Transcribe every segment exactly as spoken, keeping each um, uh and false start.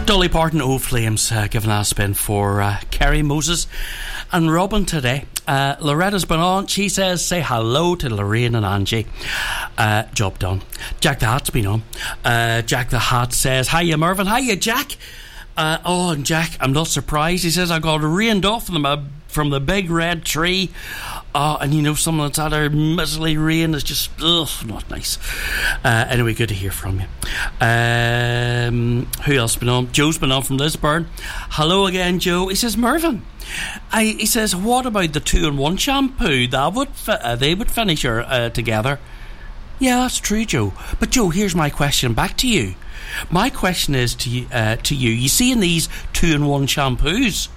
Dolly Parton, Old Flames, uh, giving a spin for uh, Kerry Moses and Robin today. Uh, Loretta's been on. She says, say hello to Lorraine and Angie. Uh, job done. Jack the Hat's been on. Uh, Jack the Hat says, hiya Mervyn. Hiya Jack. Uh, oh, and Jack, I'm not surprised. He says, I got rained off from the, from the big red tree. Oh, and you know, someone that's had a miserly rain is just, ugh, not nice. Uh, anyway, good to hear from you. Um, who else been on? Joe's been on from Lisburn. Hello again, Joe. He says, Mervyn, I, he says, what about the two-in-one shampoo? That would fi- uh, they would finish her, uh, together. Yeah, that's true, Joe. But Joe, here's my question back to you. My question is to you, uh, to you. You see, in these two-in-one shampoos,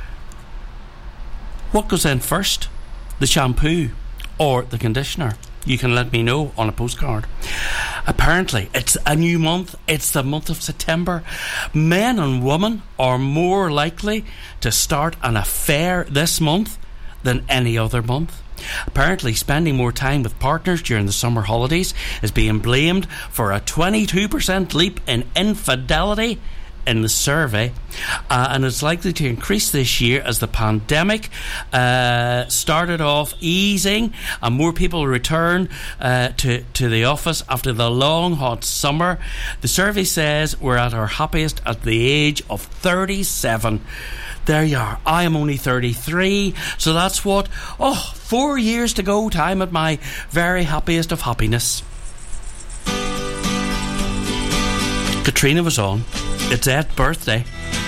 what goes in first? The shampoo or the conditioner? You can let me know on a postcard. Apparently, it's a new month. It's the month of September. Men and women are more likely to start an affair this month than any other month. Apparently, spending more time with partners during the summer holidays is being blamed for a twenty-two percent leap in infidelity in the survey, uh, and it's likely to increase this year as the pandemic uh, started off easing and more people return uh, to, to the office after the long hot summer. The survey says we're at our happiest at the age of thirty-seven. There you are. I am only thirty-three, so that's what, oh, four years to go. Time at my very happiest of happiness. Katrina was on. It's Ed's birthday.